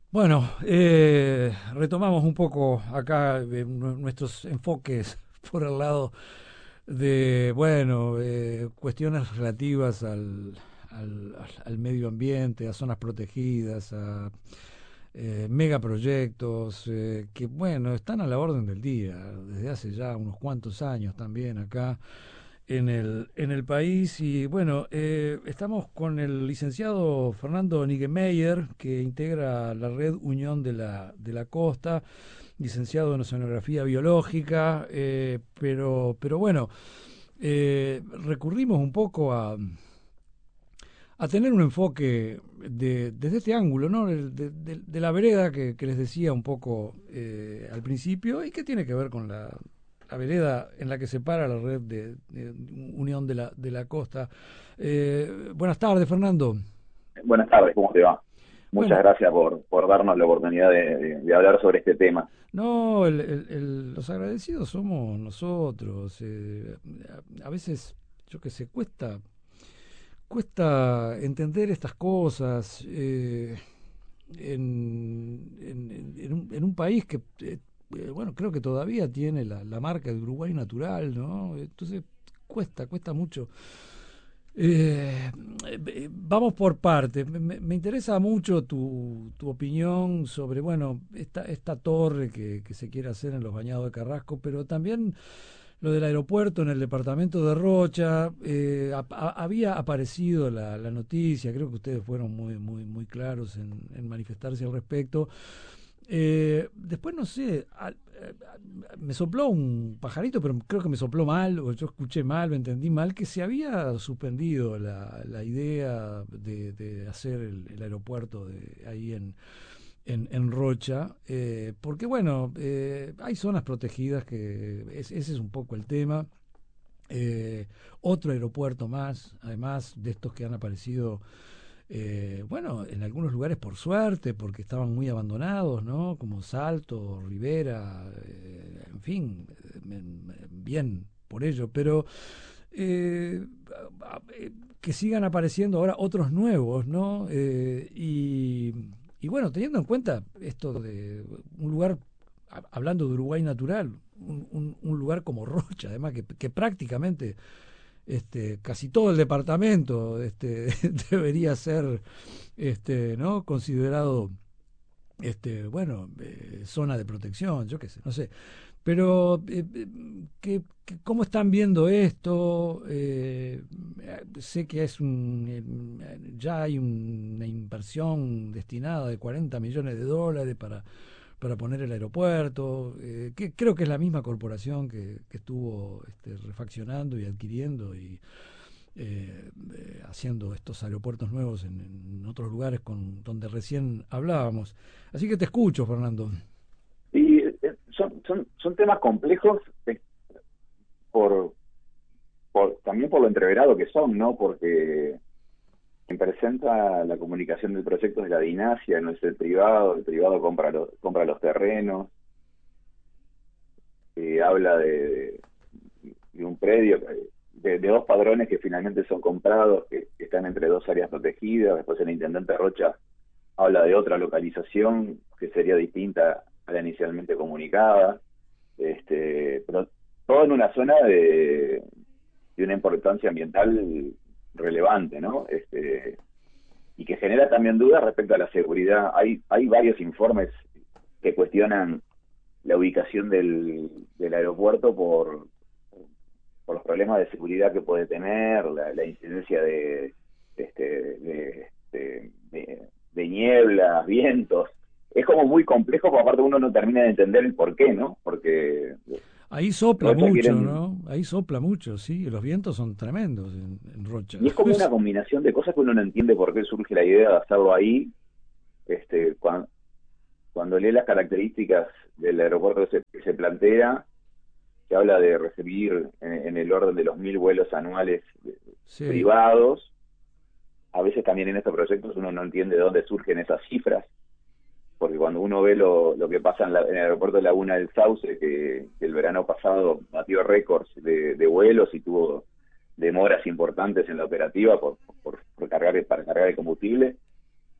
Bueno, retomamos un poco acá nuestros enfoques por el lado de, bueno, cuestiones relativas al medio ambiente, a zonas protegidas, a megaproyectos que, bueno, están a la orden del día desde hace ya unos cuantos años también acá en el país. Y bueno, estamos con el licenciado Fernando Niggemeier, que integra la red Unión de la Costa, licenciado en Oceanografía Biológica, pero bueno, recurrimos un poco a tener un enfoque desde este ángulo, ¿no? De la vereda que les decía un poco al principio y que tiene que ver con la vereda en la que separa la red de Unión de la Costa. Buenas tardes, Fernando. Buenas tardes, ¿cómo te va? Muchas Bueno, gracias por darnos la oportunidad de hablar sobre este tema. no, los agradecidos somos nosotros. A veces, yo qué sé, cuesta entender estas cosas en un país que, bueno, creo que todavía tiene la marca de Uruguay natural, ¿no? Entonces cuesta mucho. Vamos por partes. Me interesa mucho tu opinión sobre, bueno, esta torre que se quiere hacer en los Bañados de Carrasco, pero también lo del aeropuerto en el departamento de Rocha. Había aparecido la noticia, creo que ustedes fueron muy claros en manifestarse al respecto. Después no sé, me sopló un pajarito, pero creo que me sopló mal, o yo escuché mal, o entendí mal, que se había suspendido la idea de hacer el aeropuerto ahí en Rocha, porque bueno, hay zonas protegidas ese es un poco el tema. Otro aeropuerto más, además de estos que han aparecido, bueno, en algunos lugares por suerte, porque estaban muy abandonados, ¿no? Como Salto, Rivera, en fin, bien por ello, pero eh, que sigan apareciendo ahora otros nuevos, ¿no? Y bueno, teniendo en cuenta esto de un lugar, hablando de Uruguay natural, un lugar como Rocha, además que prácticamente casi todo el departamento debería ser ¿no? considerado bueno, zona de protección, yo qué sé, no sé. Pero, ¿cómo están viendo esto? Sé que ya hay una inversión destinada de 40 millones de dólares para poner el aeropuerto, que creo que es la misma corporación que estuvo refaccionando y adquiriendo y haciendo estos aeropuertos nuevos en otros lugares donde recién hablábamos. Así que te escucho, Fernando. Y son temas complejos por, también por lo entreverado que son, ¿no? Porque quien presenta la comunicación del proyecto es la Dinasia, no es el privado compra los terrenos, habla de un predio, de dos padrones que finalmente son comprados, que están entre dos áreas protegidas. Después el intendente Rocha habla de otra localización que sería distinta a la inicialmente comunicada, pero todo en una zona de una importancia ambiental relevante, ¿no? Y que genera también dudas respecto a la seguridad. Hay varios informes que cuestionan la ubicación del aeropuerto por los problemas de seguridad que puede tener, la incidencia de niebla, vientos. Es como muy complejo, porque aparte uno no termina de entender el por qué, ¿no? Porque Ahí sopla Rocha mucho, quieren... ¿no? Ahí sopla mucho, sí. Los vientos son tremendos en Rocha. Y es como una combinación de cosas que uno no entiende por qué surge la idea de hacerlo ahí. Cuando lee las características del aeropuerto que se plantea, que habla de recibir en el orden de los 1.000 vuelos anuales Sí. privados. A veces también en estos proyectos uno no entiende de dónde surgen esas cifras, porque cuando uno ve lo que pasa en el aeropuerto de Laguna del Sauce, que el verano pasado batió récords de vuelos y tuvo demoras importantes en la operativa para cargar el combustible,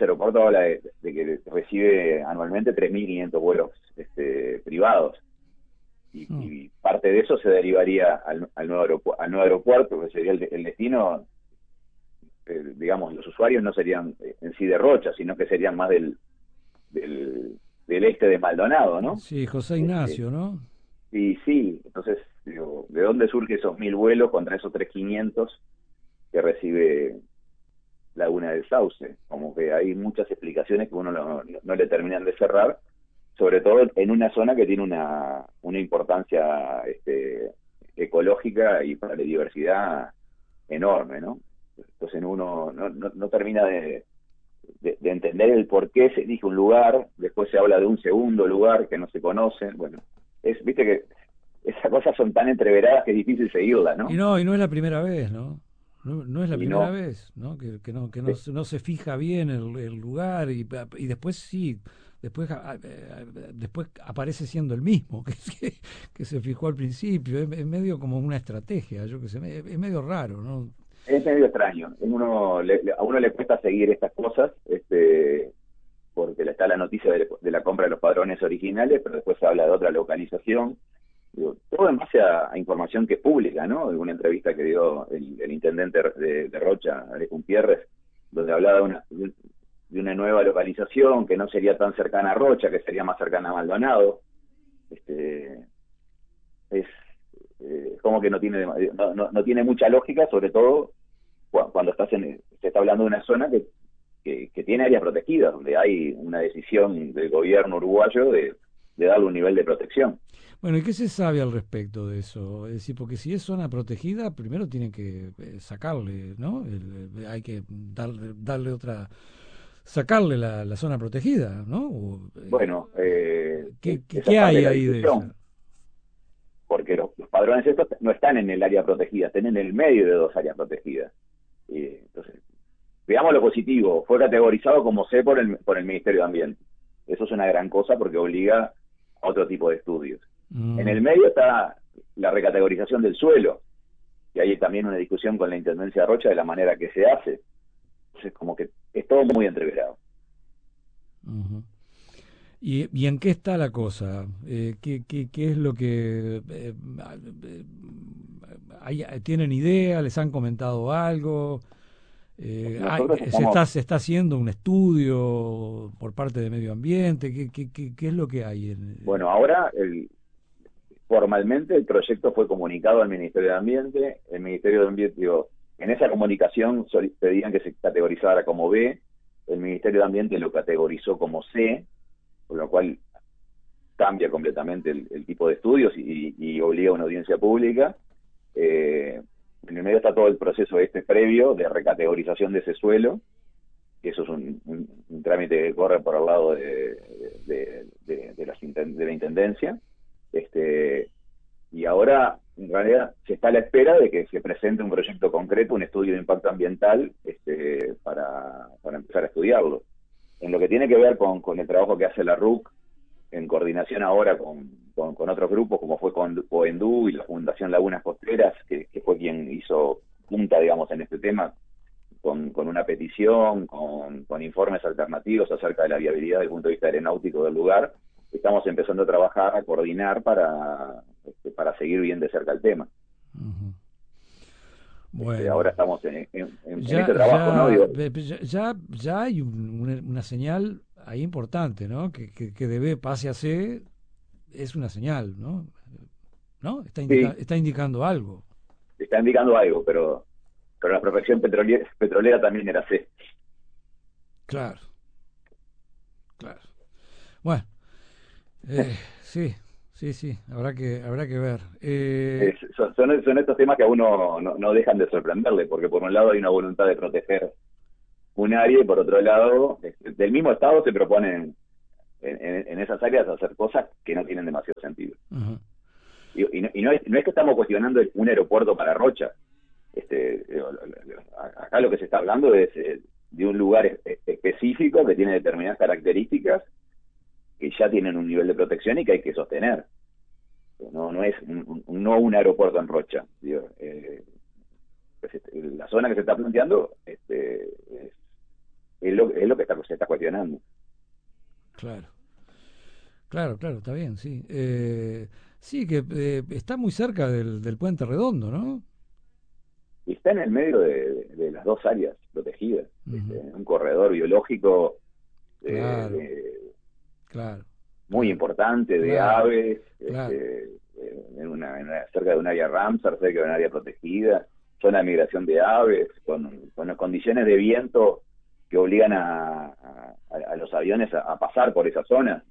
ese aeropuerto habla de que recibe anualmente 3.500 vuelos privados. Y parte de eso se derivaría al nuevo aeropuerto, que sería el destino. Digamos, los usuarios no serían en sí de Rocha, sino que serían más del este de Maldonado, ¿no? Sí, José Ignacio, ¿no? Y sí, entonces, digo, ¿de dónde surgen esos 1.000 vuelos contra esos 3.500 que recibe Laguna del Sauce? Como que hay muchas explicaciones que uno no le terminan de cerrar, sobre todo en una zona que tiene una importancia ecológica y para la diversidad enorme, ¿no? Entonces uno no termina de entender el por qué se elige un lugar, después se habla de un segundo lugar que no se conoce. Bueno, viste que esas cosas son tan entreveradas que es difícil seguirlas, ¿no? Y no es la primera vez, ¿no? No es la Y primera no, vez, ¿no? No se fija bien el lugar y después sí, después aparece siendo el mismo que se fijó al principio. Es medio como una estrategia, yo que sé, es medio raro, ¿no? es medio extraño. A uno le cuesta seguir estas cosas, porque está la noticia de la compra de los padrones originales, pero después se habla de otra localización. Digo, todo en base a información que es pública, ¿no? De una entrevista que dio el intendente de Rocha, Alex Gutiérrez, donde hablaba de una nueva localización que no sería tan cercana a Rocha, que sería más cercana a Maldonado. Es como que no tiene mucha lógica, sobre todo cuando se está hablando de una zona que tiene áreas protegidas, donde hay una decisión del gobierno uruguayo de darle un nivel de protección. Bueno, ¿y qué se sabe al respecto de eso? Es decir, porque si es zona protegida, primero tienen que sacarle, ¿no? Hay que darle otra, sacarle la zona protegida, ¿no? Bueno, esa ¿Qué es parte de hay la ahí de eso? discusión, porque los padrones estos no están en el área protegida, están en el medio de dos áreas protegidas. Entonces, veamos lo positivo, fue categorizado como C por el Ministerio de Ambiente. Eso es una gran cosa porque obliga a otro tipo de estudios. En el medio está la recategorización del suelo, y hay también una discusión con la Intendencia de Rocha de la manera que se hace. Entonces, como que es todo muy entreverado. Uh-huh. ¿Y en qué está la cosa? ¿Qué es lo que... ¿tienen idea? ¿Les han comentado algo? Nosotros estamos, ¿Se está haciendo un estudio por parte de Medio Ambiente? ¿Qué es lo que hay? bueno, ahora formalmente el proyecto fue comunicado al Ministerio de Ambiente. El Ministerio de Ambiente, digo, en esa comunicación pedían que se categorizara como B, el Ministerio de Ambiente lo categorizó como C, con lo cual cambia completamente el tipo de estudios y obliga a una audiencia pública. En el medio está todo el proceso previo de recategorización de ese suelo, que eso es un trámite que corre por el lado de la Intendencia. Y ahora, en realidad, se está a la espera de que se presente un proyecto concreto, un estudio de impacto ambiental, para empezar a estudiarlo. En lo que tiene que ver con el trabajo que hace la RUC, en coordinación ahora con otros grupos, como fue con Coendú y la Fundación Lagunas Costeras, que fue quien hizo punta, digamos, en este tema, con una petición, con informes alternativos acerca de la viabilidad desde el punto de vista aeronáutico del lugar. Estamos empezando a trabajar, a coordinar para seguir bien de cerca el tema. Uh-huh. Bueno, ahora estamos en este trabajo, ¿no? Ya hay una señal ahí importante, ¿no? Que debe pase a C es una señal, ¿no? ¿No? Sí, Está indicando algo. está indicando algo, pero la prospección petrolera también era C. Claro. Bueno, sí, habrá que ver. Son estos temas que a uno no dejan de sorprenderle, porque por un lado hay una voluntad de proteger un área y por otro lado, del mismo Estado se proponen en esas áreas hacer cosas que no tienen demasiado sentido. Uh-huh. Y no es que estamos cuestionando un aeropuerto para Rocha. Acá lo que se está hablando es de un lugar específico que tiene determinadas características que ya tienen un nivel de protección y que hay que sostener. No es un aeropuerto en Rocha. La zona que se está planteando es lo que se está cuestionando. Claro, claro, está bien, sí. Sí, que está muy cerca del Puente Redondo, ¿no? Y está en el medio de las dos áreas protegidas, Ujú. un corredor biológico Claro, de claro, muy claro, importante de claro, aves, claro. cerca de un área Ramsar, cerca de un área protegida, zona de migración de aves, con condiciones de viento que obligan a los aviones a pasar por esa zona.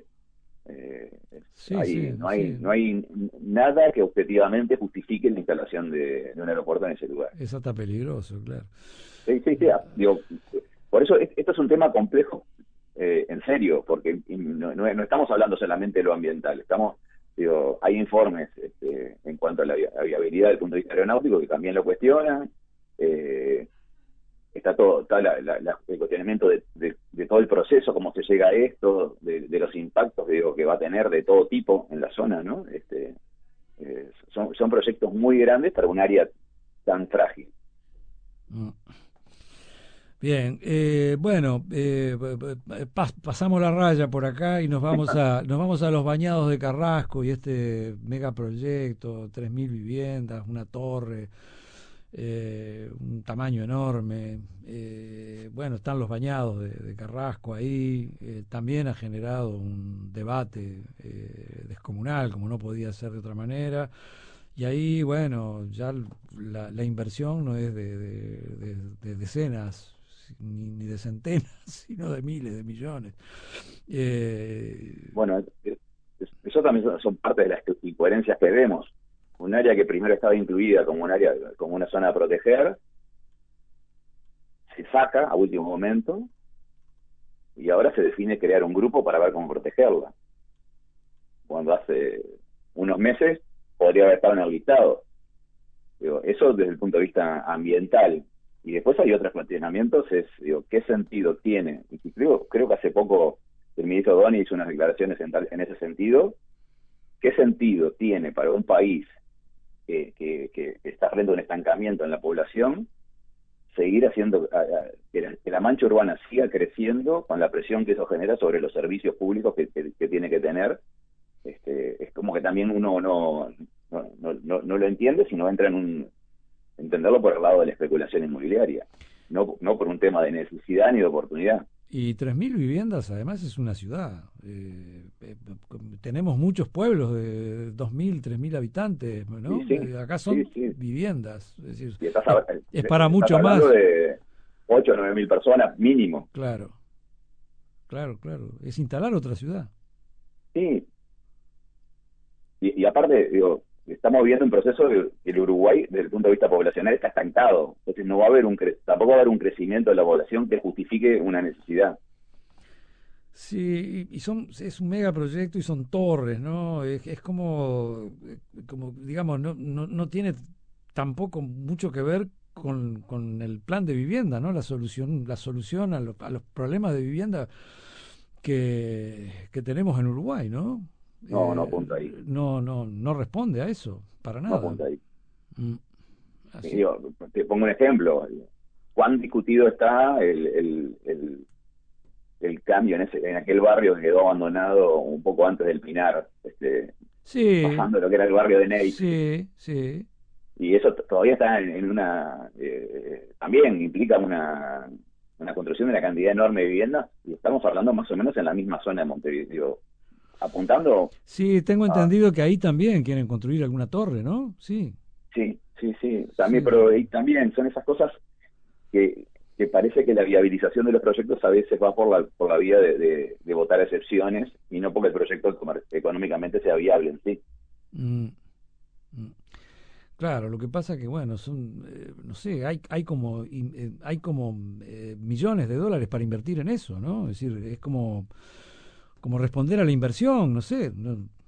Sí, sí, No sí. hay nada que objetivamente justifique la instalación de un aeropuerto en ese lugar. Eso está peligroso, claro. Sí, sí, sí. Digo, por eso esto es un tema complejo, en serio, porque no estamos hablando solamente de lo ambiental, hay informes en cuanto a la viabilidad desde el punto de vista aeronáutico que también lo cuestionan. eh, está el cuestionamiento de todo el proceso, cómo se llega a esto, de los impactos que va a tener de todo tipo en la zona, ¿no? Son proyectos muy grandes para un área tan frágil. Mm. Bien, bueno, pasamos la raya por acá y nos vamos a los bañados de Carrasco y este megaproyecto, 3.000 viviendas, una torre, un tamaño enorme. Bueno, están los bañados de Carrasco ahí. También ha generado un debate descomunal, como no podía ser de otra manera. Y ahí, bueno, ya la inversión no es de decenas ni de centenas, sino de miles de millones. Eh, Bueno, eso también son parte de las incoherencias que vemos. Un área que primero estaba incluida como un área, como una zona a proteger, se saca a último momento y ahora se define crear un grupo para ver cómo protegerla. Cuando hace unos meses podría haber estado en el listado. Digo, eso desde el punto de vista ambiental. Y después hay otros cuestionamientos, ¿qué sentido tiene? Y creo que hace poco el ministro Doni hizo unas declaraciones en ese sentido. ¿Qué sentido tiene para un país que está frente a un estancamiento en la población seguir haciendo que la mancha urbana siga creciendo con la presión que eso genera sobre los servicios públicos que tiene que tener? Es como que también uno no lo entiende si no entra entenderlo por el lado de la especulación inmobiliaria, no por un tema de necesidad ni de oportunidad. y 3.000 viviendas, además, es una ciudad. Tenemos muchos pueblos de 2.000, 3.000 habitantes, Sí, ¿no? sí, Acá sí, son sí. viviendas. Es decir, Y es para estás mucho hablando más. de 8 o 9 mil personas mínimo. Claro, claro. Es instalar otra ciudad. Sí, y aparte, digo, estamos viendo un proceso el Uruguay, desde el punto de vista poblacional, está estancado. Entonces no va a haber tampoco va a haber un crecimiento de la población que justifique una necesidad. Sí, es un megaproyecto y son torres, ¿no? Es como, digamos, no tiene tampoco mucho que ver con el plan de vivienda, ¿no? La solución a los problemas de vivienda que tenemos en Uruguay, ¿no? No apunta ahí, No responde a eso, para no nada. apunta ahí. Mm, Y así. digo, te pongo un ejemplo. ¿Cuán discutido está el cambio en aquel barrio que quedó abandonado un poco antes del Pinar, Sí, pasando lo que era el barrio de Ney? sí. Y eso todavía está en una, también implica una construcción de una cantidad enorme de viviendas, y estamos hablando más o menos en la misma zona de Montevideo, apuntando Sí, tengo a, entendido que ahí también quieren construir alguna torre, ¿no? Sí, sí, sí, sí, también, sí, sí. pero también son esas cosas que, que parece que la viabilización de los proyectos a veces va por la vía de votar excepciones y no porque el proyecto económicamente sea viable en sí. Mm, mm. Claro, lo que pasa que, bueno, no sé, hay como millones de dólares para invertir en eso, ¿no? Es decir, es como responder a la inversión, no sé.